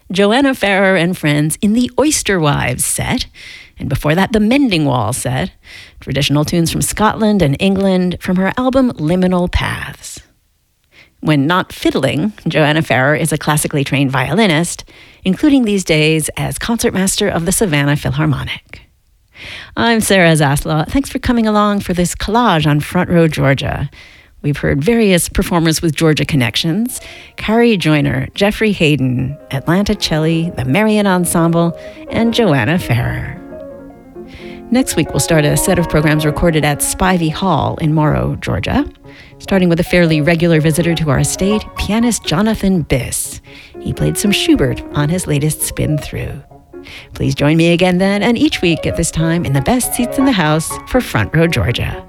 Joanna Farrer and Friends in the Oyster Wives set, and before that, the Mending Wall set, traditional tunes from Scotland and England from her album Liminal Paths. When not fiddling, Joanna Farrer is a classically trained violinist, including these days as concertmaster of the Savannah Philharmonic. I'm Sarah Zaslaw. Thanks for coming along for this collage on Front Row Georgia. We've heard various performers with Georgia connections: Carrie Joyner, Jeffrey Hayden, Atlanta Celli, the Marian Ensemble, and Joanna Farrer. Next week, we'll start a set of programs recorded at Spivey Hall in Morrow, Georgia, starting with a fairly regular visitor to our estate, pianist Jonathan Biss. He played some Schubert on his latest spin through. Please join me again then, and each week at this time in the best seats in the house for Front Row Georgia.